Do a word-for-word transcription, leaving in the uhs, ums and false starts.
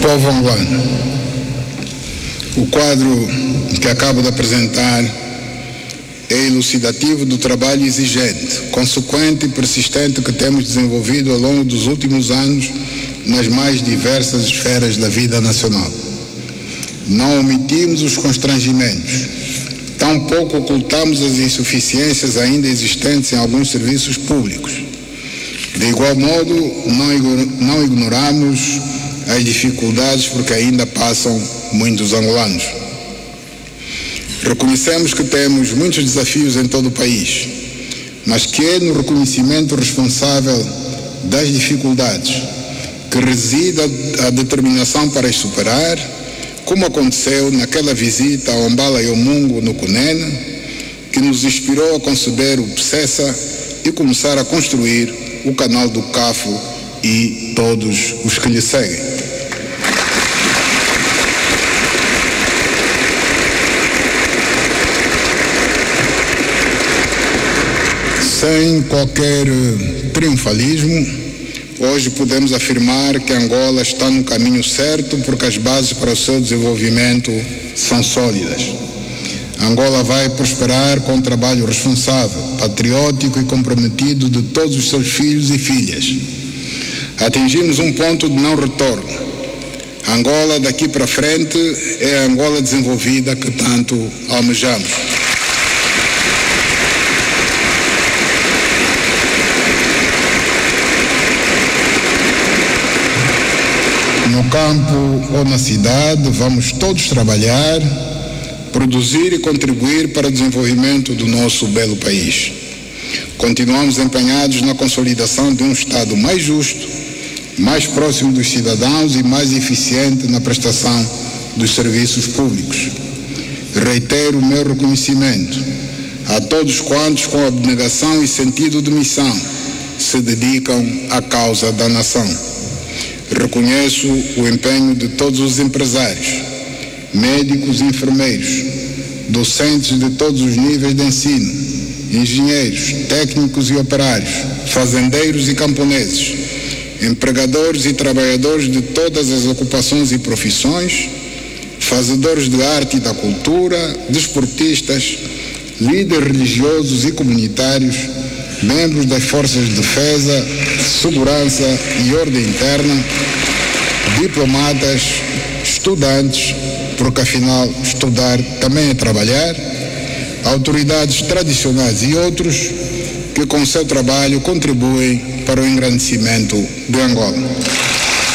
Povo angolano, o quadro que acabo de apresentar é elucidativo do trabalho exigente, consequente e persistente que temos desenvolvido ao longo dos últimos anos nas mais diversas esferas da vida nacional. Não omitimos os constrangimentos, tampouco ocultamos as insuficiências ainda existentes em alguns serviços públicos. De igual modo, não ignoramos as dificuldades porque ainda passam muitos angolanos. Reconhecemos que temos muitos desafios em todo o país, mas que é no reconhecimento responsável das dificuldades que reside a determinação para as superar, como aconteceu naquela visita ao Ombala e ao Mungo no Cunene, que nos inspirou a conceber o PSESA e começar a construir o canal do Cafo e todos os que lhe seguem. Sem qualquer triunfalismo, hoje podemos afirmar que Angola está no caminho certo porque as bases para o seu desenvolvimento são sólidas. Angola vai prosperar com um trabalho responsável, patriótico e comprometido de todos os seus filhos e filhas. Atingimos um ponto de não retorno. Angola daqui para frente é a Angola desenvolvida que tanto almejamos. No campo ou na cidade, vamos todos trabalhar, produzir e contribuir para o desenvolvimento do nosso belo país. Continuamos empenhados na consolidação de um Estado mais justo, mais próximo dos cidadãos e mais eficiente na prestação dos serviços públicos. Reitero o meu reconhecimento a todos quantos, com abnegação e sentido de missão, se dedicam à causa da nação. Reconheço o empenho de todos os empresários, médicos e enfermeiros, docentes de todos os níveis de ensino, engenheiros, técnicos e operários, fazendeiros e camponeses, empregadores e trabalhadores de todas as ocupações e profissões, fazedores de arte e da cultura, desportistas, líderes religiosos e comunitários, membros das forças de defesa, segurança e ordem interna, diplomatas, estudantes, porque afinal estudar também é trabalhar, autoridades tradicionais e outros que com seu trabalho contribuem para o engrandecimento de Angola.